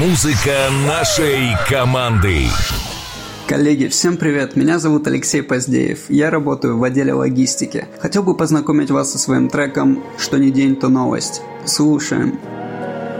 Музыка нашей команды. Коллеги, всем привет! Меня зовут Алексей Поздеев. Я работаю в отделе логистики. Хотел бы познакомить вас со своим треком «Что ни день, то новость». Слушаем.